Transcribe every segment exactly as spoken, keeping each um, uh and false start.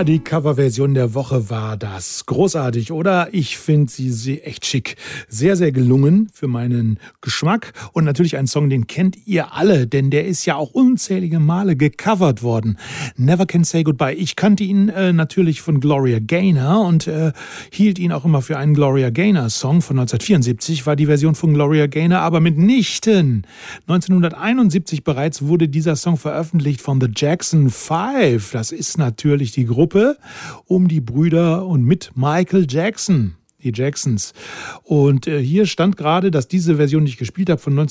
Ja, die Coverversion der Woche war das. Großartig, oder? Ich finde sie, sie echt schick. Sehr, sehr gelungen für meinen Geschmack. Und natürlich ein Song, den kennt ihr alle, denn der ist ja auch unzählige Male gecovert worden. Never Can Say Goodbye. Ich kannte ihn äh, natürlich von Gloria Gaynor und äh, hielt ihn auch immer für einen Gloria Gaynor-Song von neunzehnhundertvierundsiebzig, war die Version von Gloria Gaynor, aber mitnichten. neunzehnhunderteinundsiebzig bereits wurde dieser Song veröffentlicht von The Jackson Five. Das ist natürlich die Gruppe um die Brüder und mit Michael Jackson, die Jacksons. Und äh, hier stand gerade, dass diese Version, die ich gespielt habe, von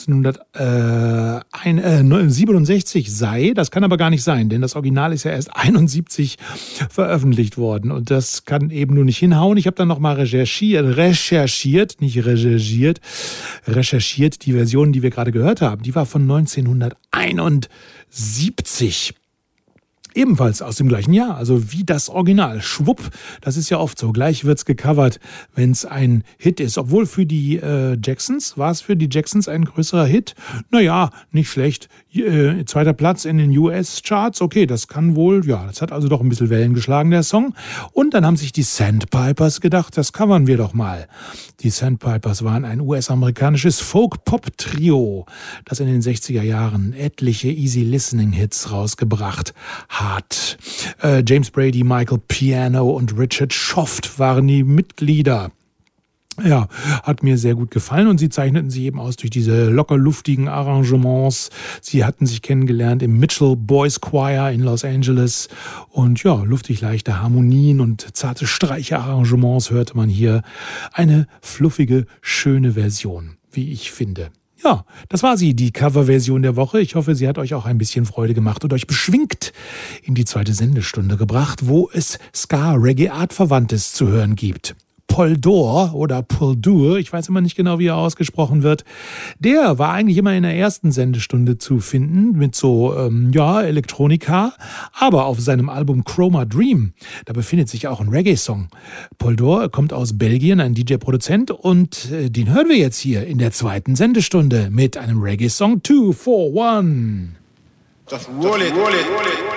neunzehnhundertsiebenundsechzig sei. Das kann aber gar nicht sein, denn das Original ist ja erst einundsiebzig veröffentlicht worden. Und das kann eben nur nicht hinhauen. Ich habe dann nochmal recherchiert, recherchiert, nicht recherchiert, recherchiert. Die Version, die wir gerade gehört haben, die war von neunzehnhunderteinundsiebzig. Ebenfalls aus dem gleichen Jahr, also wie das Original. Schwupp, das ist ja oft so. Gleich wird's gecovert, wenn es ein Hit ist. Obwohl für die äh, Jacksons, war es für die Jacksons ein größerer Hit? Naja, nicht schlecht. Äh, zweiter Platz in den U S-Charts. Okay, das kann wohl, ja, das hat also doch ein bisschen Wellen geschlagen, der Song. Und dann haben sich die Sandpipers gedacht, das covern wir doch mal. Die Sandpipers waren ein U S-amerikanisches Folk-Pop-Trio, das in den sechziger Jahren etliche Easy-Listening-Hits rausgebracht hat. Äh, James Brady, Michael Piano und Richard Schoft waren die Mitglieder. Ja, hat mir sehr gut gefallen und sie zeichneten sich eben aus durch diese locker luftigen Arrangements. Sie hatten sich kennengelernt im Mitchell Boys Choir in Los Angeles und ja, luftig leichte Harmonien und zarte Streicherarrangements hörte man hier. Eine fluffige, schöne Version, wie ich finde. Ja, das war sie, die Coverversion der Woche. Ich hoffe, sie hat euch auch ein bisschen Freude gemacht und euch beschwingt in die zweite Sendestunde gebracht, wo es Ska-Reggae-Artverwandtes zu hören gibt. Polydor oder Polydor, ich weiß immer nicht genau, wie er ausgesprochen wird, der war eigentlich immer in der ersten Sendestunde zu finden mit so, ähm, ja, Elektronika, aber auf seinem Album Chroma Dream, da befindet sich auch ein Reggae-Song. Polydor kommt aus Belgien, ein D J-Produzent und äh, den hören wir jetzt hier in der zweiten Sendestunde mit einem Reggae-Song two four one. Just roll it, roll it, roll it.